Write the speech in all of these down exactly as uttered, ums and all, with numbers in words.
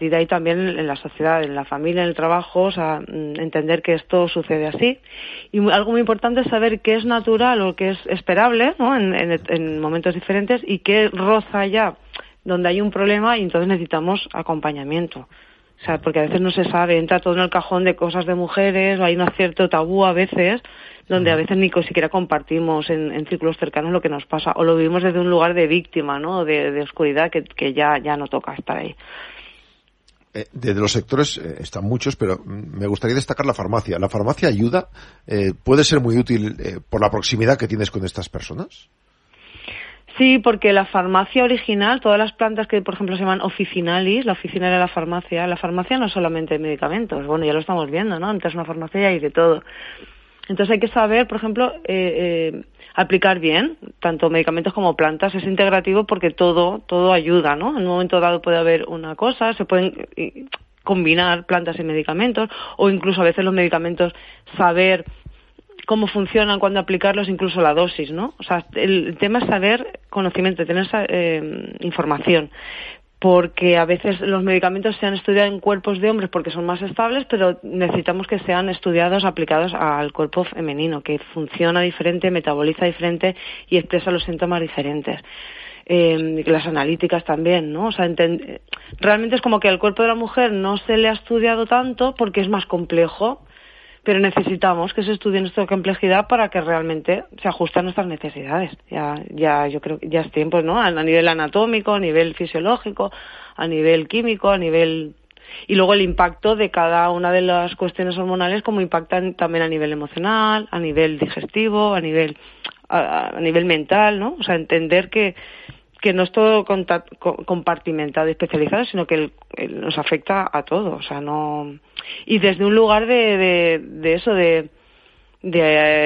y de ahí también en la sociedad, en la familia, en el trabajo, o sea, entender que esto sucede así. Y algo muy importante es saber qué es natural o qué es esperable, ¿no?, en, en, en momentos diferentes, y qué roza ya donde hay un problema y entonces necesitamos acompañamiento. O sea, porque a veces no se sabe, entra todo en el cajón de cosas de mujeres, o hay un cierto tabú a veces, donde a veces ni siquiera compartimos en, en círculos cercanos lo que nos pasa, o lo vivimos desde un lugar de víctima, ¿no?, de, de oscuridad, que, que ya, ya no toca estar ahí. Eh, de los sectores eh, están muchos, pero me gustaría destacar la farmacia. ¿La farmacia ayuda? Eh, ¿Puede ser muy útil eh, por la proximidad que tienes con estas personas? Sí, porque la farmacia original, todas las plantas que, por ejemplo, se llaman officinalis, la oficina de la farmacia, la farmacia no es solamente medicamentos, bueno, ya lo estamos viendo, ¿no? Entonces, una farmacia hay de todo. Entonces hay que saber, por ejemplo, eh, eh, aplicar bien tanto medicamentos como plantas. Es integrativo porque todo todo ayuda, ¿no? En un momento dado puede haber una cosa, se pueden eh, combinar plantas y medicamentos, o incluso a veces los medicamentos saber cómo funcionan, cuándo aplicarlos, incluso la dosis, ¿no? O sea, el, el tema es saber conocimiento, tener esa eh, información. Porque a veces los medicamentos se han estudiado en cuerpos de hombres porque son más estables, pero necesitamos que sean estudiados, aplicados al cuerpo femenino, que funciona diferente, metaboliza diferente y expresa los síntomas diferentes. Eh, las analíticas también, ¿no? O sea, enten- realmente es como que al cuerpo de la mujer no se le ha estudiado tanto porque es más complejo, pero necesitamos que se estudie en esta complejidad para que realmente se ajuste a nuestras necesidades. Ya, ya, yo creo que ya es tiempo, ¿no? A nivel anatómico, a nivel fisiológico, a nivel químico, a nivel... Y luego el impacto de cada una de las cuestiones hormonales, como impactan también a nivel emocional, a nivel digestivo, a nivel, a, a nivel mental, ¿no? O sea, entender que que no es todo compartimentado y especializado, sino que el, el, nos afecta a todo, o sea, no... Y desde un lugar de, de, de eso, de, de,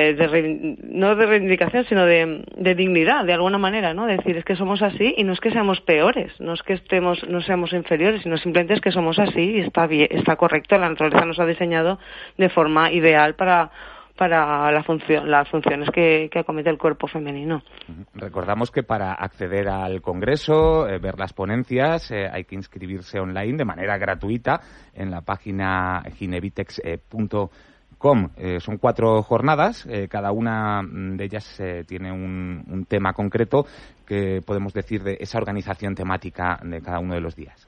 de, no de reivindicación, sino de, de dignidad, de alguna manera, ¿no? De decir, es que somos así y no es que seamos peores, no es que estemos, no seamos inferiores, sino simplemente es que somos así y está bien, está correcto, la naturaleza nos ha diseñado de forma ideal para... para la función, las funciones que, que acomete el cuerpo femenino. Recordamos que para acceder al Congreso, eh, ver las ponencias, eh, hay que inscribirse online de manera gratuita en la página ginevitex punto com. Eh, son cuatro jornadas, eh, cada una de ellas eh, tiene un, un tema concreto que podemos decir de esa organización temática de cada uno de los días.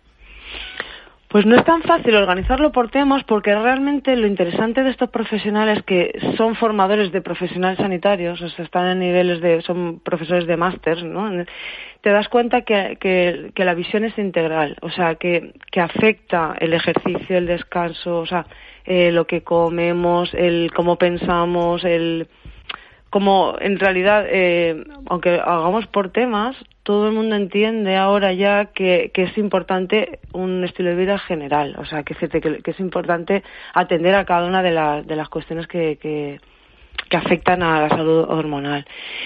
Pues no es tan fácil organizarlo por temas, porque realmente lo interesante de estos profesionales que son formadores de profesionales sanitarios, o sea, están en niveles de, son profesores de máster, ¿no? Te das cuenta que, que, que la visión es integral, o sea, que, que afecta el ejercicio, el descanso, o sea, eh, lo que comemos, el cómo pensamos, el como en realidad, eh, aunque hagamos por temas, todo el mundo entiende ahora ya que, que es importante un estilo de vida general, o sea, que, que, que es importante atender a cada una de, la, de las cuestiones que, que, que afectan a la salud hormonal.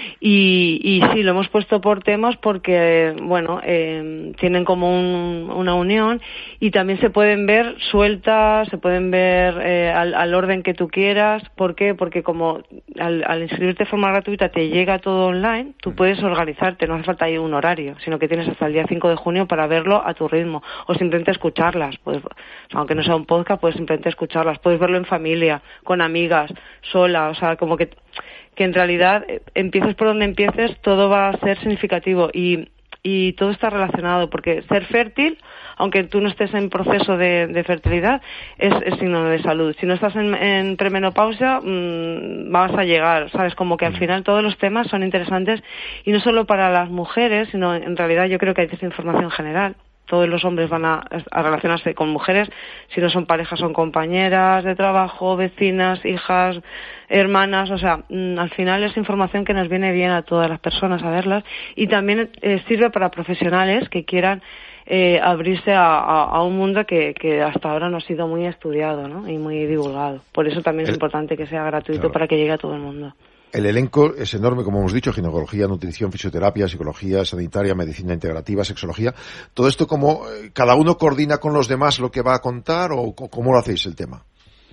Y, y sí, lo hemos puesto por temas porque, bueno, eh, tienen como un, una unión, y también se pueden ver sueltas, se pueden ver eh, al, al orden que tú quieras. ¿Por qué? Porque como al, al inscribirte de forma gratuita te llega todo online, tú puedes organizarte, no hace falta ir un horario, sino que tienes hasta el día cinco de junio para verlo a tu ritmo, o simplemente escucharlas. Puedes, aunque no sea un podcast, puedes simplemente escucharlas. Puedes verlo en familia, con amigas, sola, o sea, como que, que en realidad empieces por donde empieces, todo va a ser significativo, y, y todo está relacionado, porque ser fértil, aunque tú no estés en proceso de, de fertilidad, es, es signo de salud. Si no estás en, en premenopausia, mmm, vas a llegar, ¿sabes? Como que al final todos los temas son interesantes, y no solo para las mujeres, sino en realidad yo creo que hay que hacer información general. Todos los hombres van a, a relacionarse con mujeres, si no son parejas, son compañeras de trabajo, vecinas, hijas, hermanas, o sea, mmm, al final es información que nos viene bien a todas las personas a verlas, y también eh, sirve para profesionales que quieran eh, abrirse a, a, a un mundo que, que hasta ahora no ha sido muy estudiado, ¿no? Y muy divulgado. Por eso también es el, importante que sea gratuito, claro, para que llegue a todo el mundo. El elenco es enorme, como hemos dicho: ginecología, nutrición, fisioterapia, psicología sanitaria, medicina integrativa, sexología. Todo esto, ¿cómo cada uno coordina con los demás lo que va a contar, o cómo lo hacéis el tema?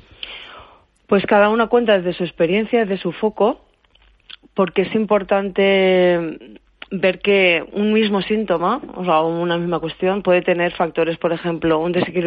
Pues cada uno cuenta desde su experiencia, desde su foco, porque es importante ver que un mismo síntoma, o sea, una misma cuestión, puede tener factores, por ejemplo, un desequilibrio